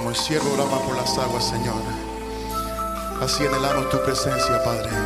Como el siervo brama por las aguas, Señor, así anhelamos tu presencia, Padre.